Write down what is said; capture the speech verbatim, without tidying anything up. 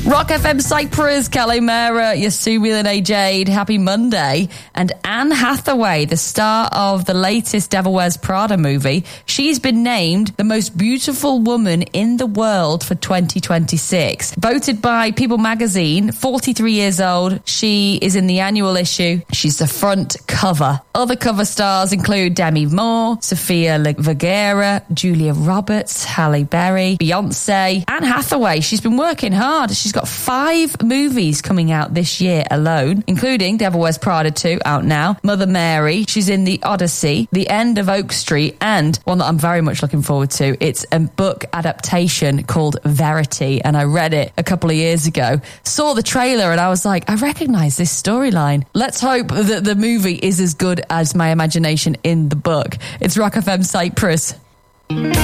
Rock F M Cyprus, Calais Mera, Yasumi Lene Jade, happy Monday. And Anne Hathaway, the star of the latest Devil Wears Prada movie, she's been named the most beautiful woman in the world for twenty twenty-six. Voted by People magazine, forty-three years old, she is in the annual issue. She's the front cover. Other cover stars include Demi Moore, Sofia Vergara, Julia Roberts, Halle Berry, Beyonce. Anne Hathaway, she's been working hard. She's got five movies coming out this year alone, including Devil Wears Prada two, out now, Mother Mary, she's in The Odyssey, The End of Oak Street, and one that I'm very much looking forward to. It's a book adaptation called Verity, and I read it a couple of years ago. Saw the trailer and I was like, I recognise this storyline. Let's hope that the movie is as good as my imagination in the book. It's Rock F M Cyprus.